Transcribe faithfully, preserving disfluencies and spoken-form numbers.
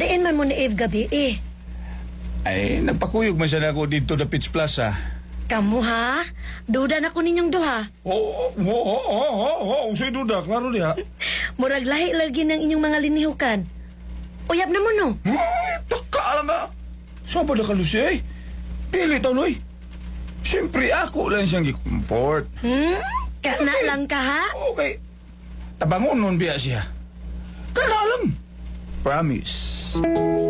Diin man mo ni Eve gabi eh. Ay, nagpakuyog man siya na ako dito na Pitch Plaza. Kamu ha? Duda na ko ninyong duha. Oo, oo, oo, oo, oo, oo, usay duda, klaro diha. Murag lahi lagi ng inyong mga linihukan. Uyab na mo no? Ay, taka lang nga. Saba na ka, Lucy, eh. Pili taon, oy. Siyempre, ako lang siyang i-comfort. Hmm? Kana lang ka ha? Okay. Tabangon nun biya siya. Kana lang. Promise.